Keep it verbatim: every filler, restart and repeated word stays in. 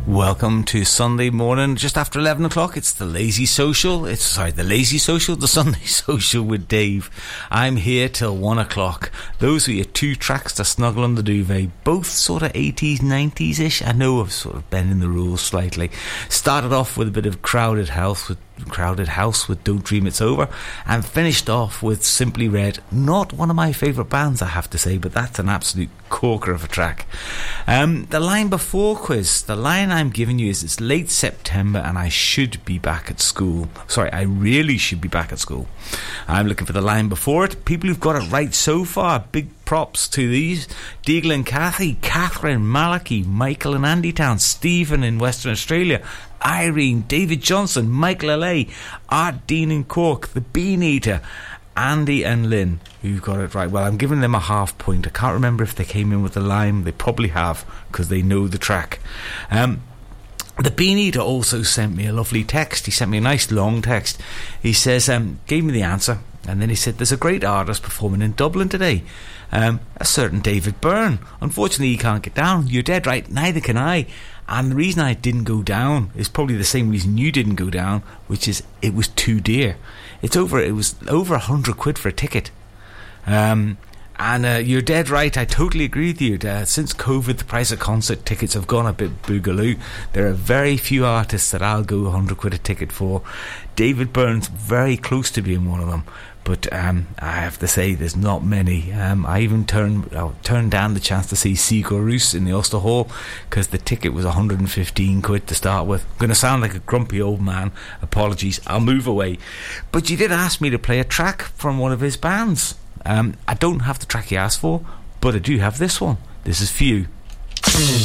Welcome to Sunday morning, just after eleven o'clock. It's the Lazy Social. It's, sorry, the Lazy Social, the Sunday Social with Dave. I'm here till one o'clock. Those are your two tracks to snuggle on the duvet. Both sort of eighties, nineties-ish. I know I've sort of bending the rules slightly. Started off with a bit of Crowded House with Crowded House with Don't Dream It's Over, and finished off with Simply Red. Not one of my favourite bands, I have to say, but that's an absolute corker of a track. Um, the line before quiz, the line I'm giving you is, it's late September and I should be back at school. Sorry, I really should be back at school. I'm looking for the line before it. People who've got it right so far, big props to these: Deagle and Kathy, Catherine, Malachi, Michael in Andytown, Stephen in Western Australia, Irene, David Johnson, Michael L A, Art Dean in Cork, the Bean Eater, Andy and Lynn, who got it right. Well, I'm giving them a half point. I can't remember if they came in with the line. They probably have, because they know the track. Um, the Bean Eater also sent me a lovely text. He sent me a nice long text. He says, um, gave me the answer, and then he said, there's a great artist performing in Dublin today, um, a certain David Byrne. Unfortunately, he can't get down. You're dead right, neither can I. And the reason I didn't go down is probably the same reason you didn't go down, which is it was too dear. It's over. It was over a hundred quid for a ticket. Um, and uh, you're dead right. I totally agree with you. Uh, since COVID, the price of concert tickets have gone a bit boogaloo. There are very few artists that I'll go a hundred quid a ticket for. David Byrne's very close to being one of them. But um, I have to say, there's not many. Um, I even turned uh, turned down the chance to see Sigur Rós in the Ulster Hall because the ticket was one hundred fifteen quid to start with. I'm going to sound like a grumpy old man. Apologies, I'll move away. But you did ask me to play a track from one of his bands. Um, I don't have the track you asked for, but I do have this one. This is for you.